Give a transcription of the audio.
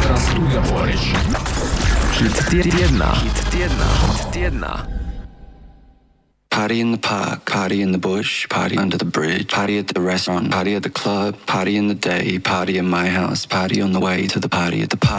Studio Porridge. Hit tjedna. Party in the park, party in the bush, party under the bridge, party at the restaurant, party at the club, party in the day, party in my house, party on the way to the party at the park.